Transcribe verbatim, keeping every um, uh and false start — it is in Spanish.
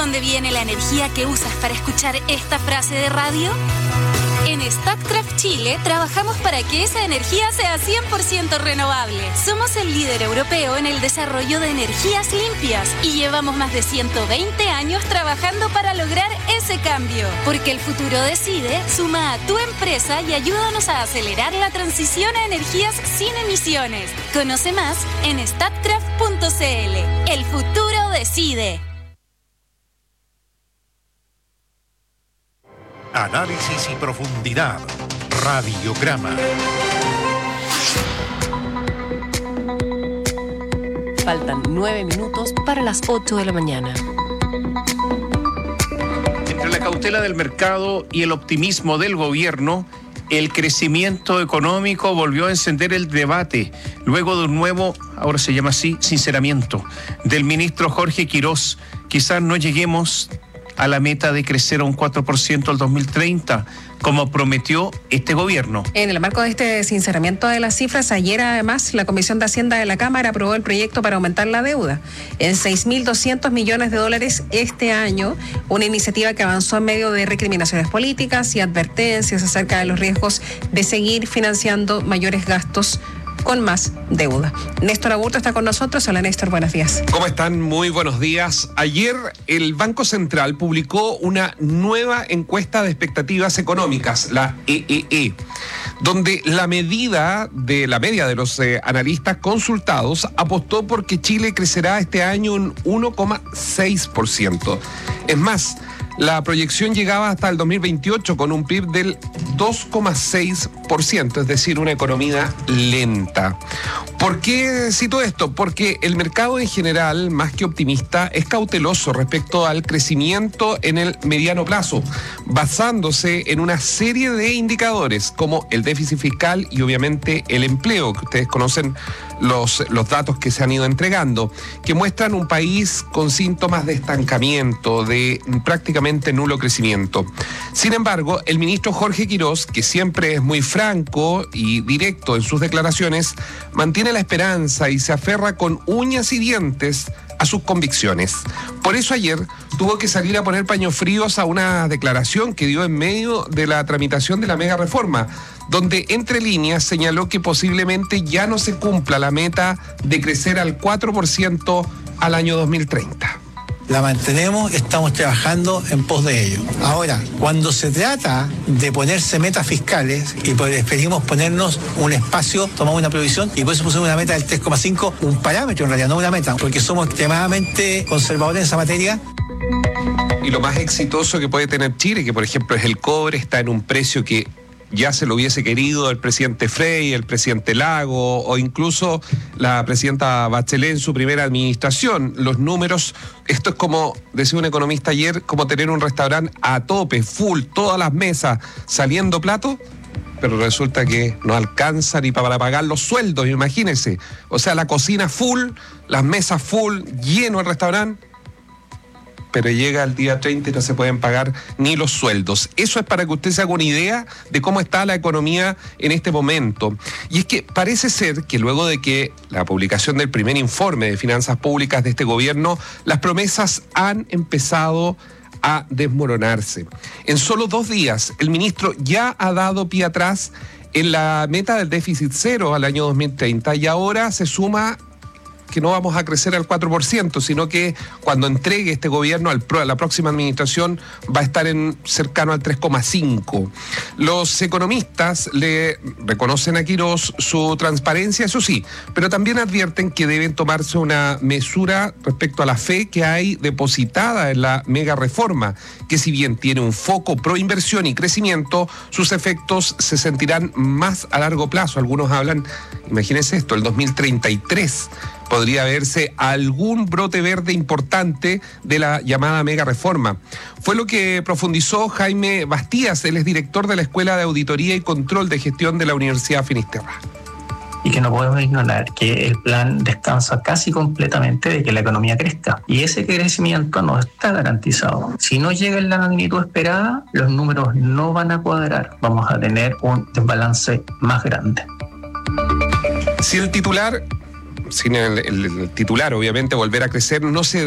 dónde viene la energía que usas para escuchar esta frase de radio? En Statkraft Chile trabajamos para que esa energía sea cien por ciento renovable. Somos el líder europeo en el desarrollo de energías limpias y llevamos más de ciento veinte años trabajando para lograr ese cambio. Porque el futuro decide, suma a tu empresa y ayúdanos a acelerar la transición a energías sin emisiones. Conoce más en statkraft punto c l. El futuro decide. Análisis y profundidad. Radiograma. Faltan nueve minutos para las ocho de la mañana. Entre la cautela del mercado y el optimismo del gobierno, el crecimiento económico volvió a encender el debate, luego de un nuevo, ahora se llama así, sinceramiento, del ministro Jorge Quirós. Quizás no lleguemos a la meta de crecer a un cuatro por ciento al dos mil treinta, como prometió este gobierno. En el marco de este sinceramiento de las cifras, ayer además la Comisión de Hacienda de la Cámara aprobó el proyecto para aumentar la deuda en seis mil doscientos millones de dólares este año, una iniciativa que avanzó en medio de recriminaciones políticas y advertencias acerca de los riesgos de seguir financiando mayores gastos con más deuda. Néstor Aburto está con nosotros. Hola Néstor, buenos días. ¿Cómo están? Muy buenos días. Ayer el Banco Central publicó una nueva encuesta de expectativas económicas, la E E E, donde la medida de la media de los eh, analistas consultados apostó por que Chile crecerá este año un uno coma seis por ciento. Es más, la proyección llegaba hasta el dos mil veintiocho con un P I B del dos coma seis por ciento, es decir, una economía lenta. ¿Por qué cito esto? Porque el mercado en general, más que optimista, es cauteloso respecto al crecimiento en el mediano plazo, basándose en una serie de indicadores como el déficit fiscal y obviamente el empleo, que ustedes conocen los, los datos que se han ido entregando, que muestran un país con síntomas de estancamiento, de prácticamente nulo crecimiento. Sin embargo, el ministro Jorge Quirós, que siempre es muy franco y directo en sus declaraciones, mantiene la esperanza y se aferra con uñas y dientes a sus convicciones. Por eso ayer tuvo que salir a poner paños fríos a una declaración que dio en medio de la tramitación de la mega reforma, donde entre líneas señaló que posiblemente ya no se cumpla la meta de crecer al cuatro por ciento al año dos mil treinta. La mantenemos, estamos trabajando en pos de ello. Ahora, cuando se trata de ponerse metas fiscales, y preferimos ponernos un espacio, tomamos una provisión, y por eso pusimos una meta del tres coma cinco, un parámetro en realidad, no una meta, porque somos extremadamente conservadores en esa materia. Y lo más exitoso que puede tener Chile, que por ejemplo es el cobre, está en un precio que ya se lo hubiese querido el presidente Frey, el presidente Lago o incluso la presidenta Bachelet en su primera administración. Los números, esto es como, decía un economista ayer, como tener un restaurante a tope, full, todas las mesas saliendo platos, pero resulta que no alcanza ni para pagar los sueldos, imagínense. O sea, la cocina full, las mesas full, lleno el restaurante, pero llega el día treinta y no se pueden pagar ni los sueldos. Eso es para que usted se haga una idea de cómo está la economía en este momento. Y es que parece ser que luego de que la publicación del primer informe de finanzas públicas de este gobierno, las promesas han empezado a desmoronarse. En solo dos días, el ministro ya ha dado pie atrás en la meta del déficit cero al año dos mil treinta y ahora se suma que no vamos a crecer al cuatro por ciento, sino que cuando entregue este gobierno al pro, a la próxima administración va a estar en cercano al tres coma cinco. Los economistas le reconocen a Quirós su transparencia, eso sí, pero también advierten que deben tomarse una mesura respecto a la fe que hay depositada en la mega reforma, que si bien tiene un foco pro inversión y crecimiento, sus efectos se sentirán más a largo plazo. Algunos hablan, imagínense esto, el dos mil treinta y tres podría verse algún brote verde importante de la llamada mega reforma. Fue lo que profundizó Jaime Bastías, él es director de la Escuela de Auditoría y Control de Gestión de la Universidad Finisterra. Y que no podemos ignorar que el plan descansa casi completamente de que la economía crezca. Y ese crecimiento no está garantizado. Si no llega en la magnitud esperada, los números no van a cuadrar. Vamos a tener un desbalance más grande. Si el titular, sin el, el, el titular obviamente volver a crecer, no se